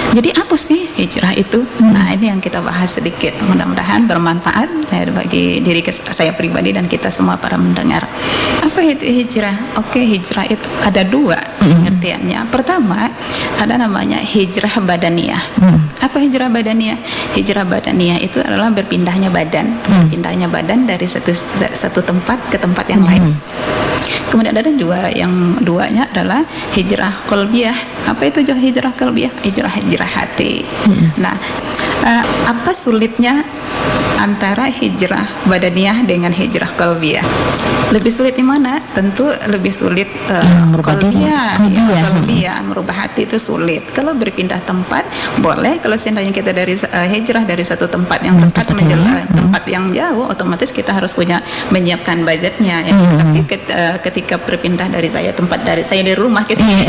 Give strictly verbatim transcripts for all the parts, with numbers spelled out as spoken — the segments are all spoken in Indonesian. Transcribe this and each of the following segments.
Jadi apa sih hijrah itu? Hmm. Nah, ini yang kita bahas sedikit. Mudah-mudahan bermanfaat ya, bagi diri saya pribadi dan kita semua para mendengar. Apa itu hijrah? Oke, hijrah itu ada dua pengertiannya. Hmm. Pertama, ada namanya hijrah badaniyah. Hmm. Apa hijrah badaniyah? Hijrah badaniyah itu adalah berpindahnya badan, hmm. berpindahnya badan dari satu satu tempat ke tempat yang hmm. lain. Kemudian ada juga yang duanya adalah hijrah qalbiyah. Apa itu hijrah qalbiyah? Hijrah hijrah hati. Hmm. Nah, uh, apa sulitnya antara hijrah badaniyah dengan hijrah qalbiyah? Lebih sulit di mana? Tentu lebih sulit uh, qalbiyah. Ya, qalbiyah, merubah hati itu sulit. Kalau berpindah tempat boleh. Kalau seandainya kita dari uh, hijrah dari satu tempat yang dekat hmm. menjelang hmm. tempat yang jauh, otomatis kita harus punya menyiapkan budgetnya. Ya. Hmm. Tapi ketika, uh, ketika berpindah dari saya tempat dari saya dari rumah ke sini,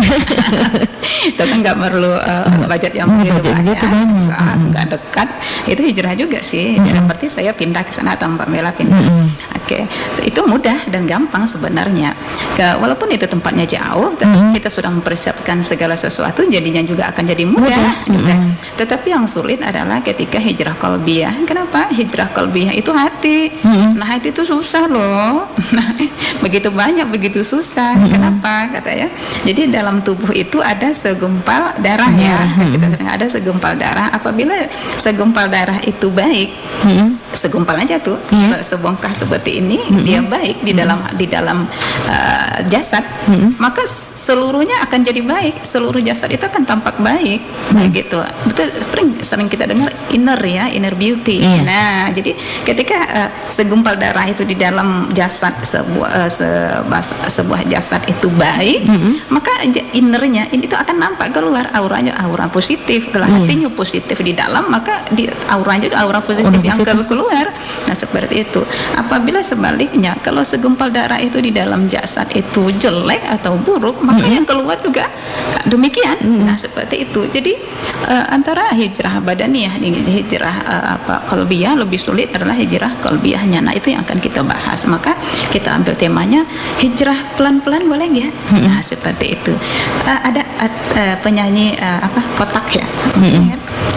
itu kan nggak perlu uh, budget yang begitu banyak, nggak dekat. Itu hijrah juga sih. Hmm. Berarti saya pindah ke sana tanpa Mbak Mela pindah. Hmm. Oke, okay. Itu mudah dan gampang sebenarnya. Ke, walaupun itu tempatnya jauh, tapi mm-hmm. kita sudah mempersiapkan segala sesuatu, jadinya juga akan jadi mudah. Mm-hmm. Tetapi yang sulit adalah ketika hijrah qalbiyah. Kenapa? Hijrah qalbiyah itu hati. Mm-hmm. Nah, hati itu susah loh. Begitu banyak, begitu susah. Mm-hmm. Kenapa? Katanya. Jadi dalam tubuh itu ada segumpal darah ya. Mm-hmm. Kita sering ada segumpal darah. Apabila segumpal darah itu baik, mm-hmm. segumpal aja tuh, mm-hmm. se- sebongkah seperti ini, mm-hmm. dia baik di dalam mm-hmm. di dalam uh, jasad, mm-hmm. maka seluruhnya akan jadi baik, seluruh jasad itu akan tampak baik, mm-hmm. gitu. Betul, sering, sering kita dengar inner ya, inner beauty. Mm-hmm. Nah, jadi ketika uh, segumpal darah itu di dalam jasad sebuah uh, sebuah, sebuah jasad itu baik, mm-hmm. maka innernya ini itu akan nampak keluar auranya, aura positif. Kalau mm-hmm. hatinya positif di dalam, maka di auranya aura positif oh, yang positif. keluar. Nah, seperti itu. Apabila sebaliknya, kalau segumpal darah itu di dalam jasad itu jelek atau buruk, maka mm-hmm. yang keluar juga demikian. Mm-hmm. Nah, seperti itu. Jadi uh, antara hijrah badaniyah dengan hijrah uh, apa qalbiyah, lebih sulit adalah hijrah qalbiyahnya. Nah, itu yang akan kita bahas. Maka kita ambil temanya hijrah pelan-pelan, boleh nggak? Mm-hmm. Nah, seperti itu. Uh, ada uh, penyanyi uh, apa kotak ya? Mm-hmm.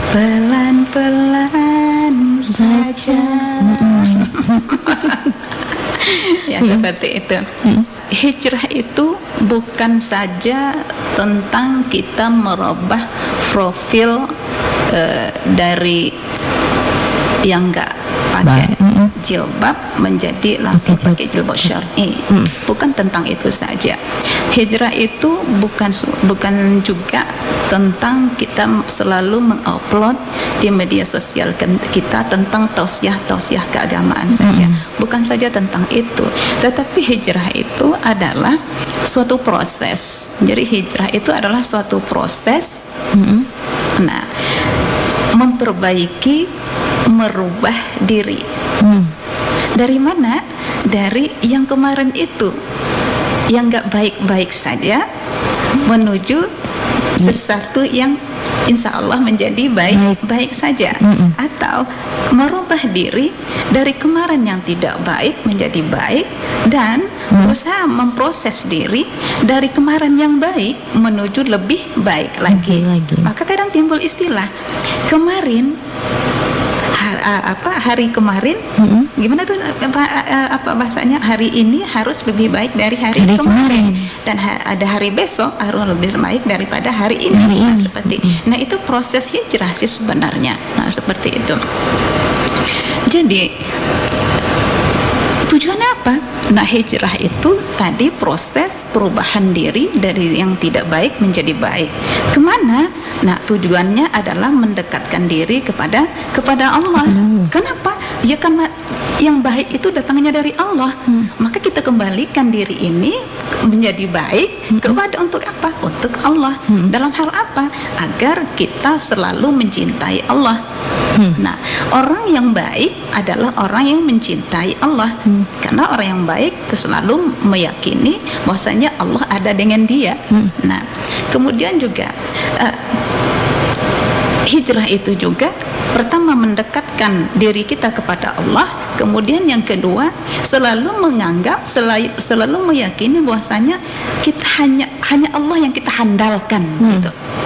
Pelan-pelan saja. Ya, seperti itu. Hijrah itu bukan saja tentang kita merubah profil uh, dari yang enggak pakai jilbab menjadi langsung pakai jilbab syar'i. Mm. Bukan tentang itu saja. Hijrah itu bukan bukan juga tentang kita selalu mengupload di media sosial kita tentang tausiah-tausiah keagamaan mm. saja. Bukan saja tentang itu, tetapi hijrah itu adalah suatu proses. Jadi hijrah itu adalah suatu proses. Mm. Nah, memperbaiki, merubah diri. Hmm. Dari mana? Dari yang kemarin itu, yang gak baik-baik saja, menuju sesuatu yang insya Allah menjadi baik-baik saja. Hmm. Atau merubah diri dari kemarin yang tidak baik menjadi baik, dan hmm. berusaha memproses diri dari kemarin yang baik menuju lebih baik lagi. Hmm, lagi. Maka kadang timbul istilah kemarin har, apa hari kemarin, mm-hmm. gimana tuh apa, apa bahasanya, hari ini harus lebih baik dari hari, hari kemarin. kemarin dan ha, ada hari besok harus lebih baik daripada hari ini. Hari nah, ini. Seperti mm-hmm. nah itu proses hijrah sih sebenarnya. Nah, seperti itu. Jadi tujuannya apa? Nah, hijrah itu tadi proses perubahan diri dari yang tidak baik menjadi baik. Kemana? Nah, tujuannya adalah mendekatkan diri kepada kepada Allah. Hmm. Kenapa? Ya karena yang baik itu datangnya dari Allah. Hmm. Maka kita kembalikan diri ini menjadi baik hmm. kepada untuk apa? Untuk Allah. Hmm. Dalam hal apa? Agar kita selalu mencintai Allah. Hmm. Nah, orang yang baik adalah orang yang mencintai Allah. Hmm. Karena orang yang baik selalu meyakini bahwasanya Allah ada dengan dia. Hmm. Nah, kemudian juga uh, hijrah itu juga pertama mendekatkan diri kita kepada Allah, kemudian yang kedua selalu menganggap selalu, selalu meyakini bahwasanya kita hanya hanya Allah yang kita handalkan. Hmm. Gitu.